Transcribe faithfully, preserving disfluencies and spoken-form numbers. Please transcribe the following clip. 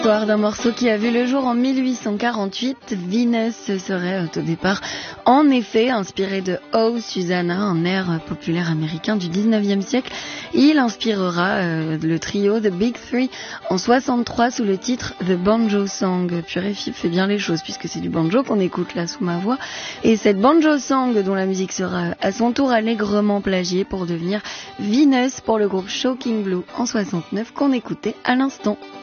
L'histoire d'un morceau qui a vu le jour en mille huit cent quarante-huit, Venus serait au départ en effet inspiré de Oh Susanna, un air populaire américain du dix-neuvième siècle. Il inspirera euh, le trio The Big Three en soixante-trois sous le titre The Banjo Song. Purée, Philippe fait bien les choses puisque c'est du banjo qu'on écoute là sous ma voix. Et cette Banjo Song dont la musique sera à son tour allègrement plagiée pour devenir Venus pour le groupe Shocking Blue en soixante-neuf qu'on écoutait à l'instant.